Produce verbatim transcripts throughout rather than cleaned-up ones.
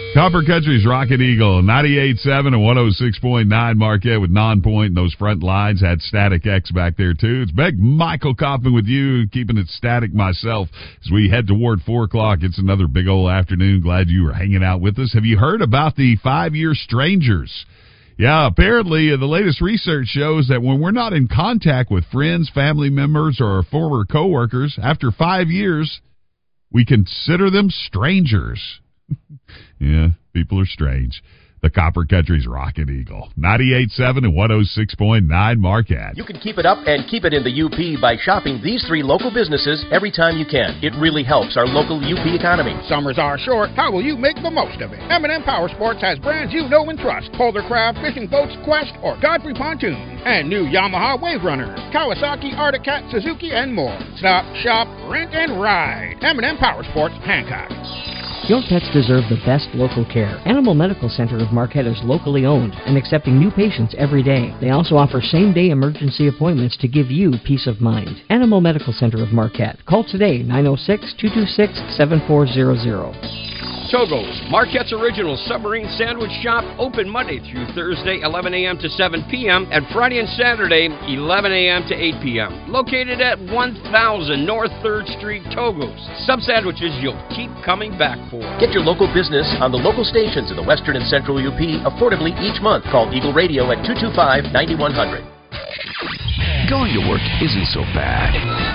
Copper Country's Rocket Eagle, ninety-eight point seven and one oh six point nine Marquette with non-point, and those front lines had Static X back there, too. It's Big Michael Kaufman with you, keeping it static myself as we head toward four o'clock. It's another big old afternoon. Glad you were hanging out with us. Have you heard about the five-year strangers? Yeah, apparently uh, the latest research shows that when we're not in contact with friends, family members, or former coworkers, after five years, we consider them strangers. Yeah, people are strange. The Copper Country's Rocket Eagle, ninety-eight point seven and one oh six point nine Marquette. You can keep it up and keep it in the U P by shopping these three local businesses every time you can. It really helps our local U P economy. Summers are short. How will you make the most of it? M and M Power Sports has brands you know and trust. Polarcraft, Fishing Boats, Quest, or Godfrey Pontoons. And new Yamaha Wave Runners, Kawasaki, Arctic Cat, Suzuki, and more. Stop, shop, rent, and ride. M and M Power Sports, Hancock. Your pets deserve the best local care. Animal Medical Center of Marquette is locally owned and accepting new patients every day. They also offer same-day emergency appointments to give you peace of mind. Animal Medical Center of Marquette. Call today, nine oh six, two two six, seven four zero zero. Togo's, Marquette's original submarine sandwich shop, open Monday through Thursday, eleven a.m. to seven p.m., and Friday and Saturday, eleven a.m. to eight p.m. Located at one thousand North third Street, Togo's. Some sandwiches you'll keep coming back for. Get your local business on the local stations in the Western and Central U P affordably each month. Call Eagle Radio at two two five, nine one zero zero. Going to work isn't so bad.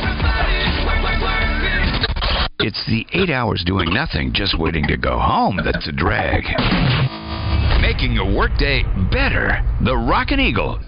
It's the eight hours doing nothing, just waiting to go home that's a drag. Making your workday better. The Rocket Eagle,